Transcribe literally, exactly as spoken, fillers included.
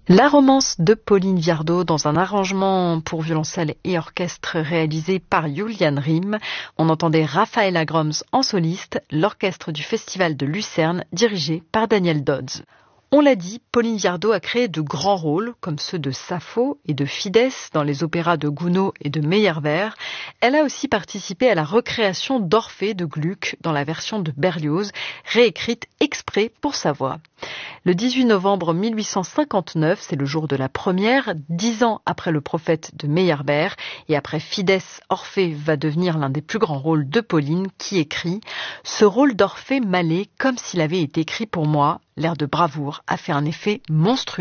La romance de Pauline Viardot dans un arrangement pour violoncelle et orchestre réalisé par Julian Riem. On entendait Raphaëla Groms en soliste, l'orchestre du Festival de Lucerne dirigé par Daniel Dodds. On l'a dit, Pauline Viardot a créé de grands rôles, comme ceux de Sappho et de Fidèse dans les opéras de Gounod et de Meyerbeer. Elle a aussi participé à la recréation d'Orphée de Gluck dans la version de Berlioz, réécrite exprès pour sa voix. Le dix-huit novembre mille huit cent cinquante-neuf, c'est le jour de la première, dix ans après Le Prophète de Meyerbeer, et après Fidèse, Orphée va devenir l'un des plus grands rôles de Pauline, qui écrit « Ce rôle d'Orphée m'allait comme s'il avait été écrit pour moi, l'air de bravoure a fait un effet monstrueux ».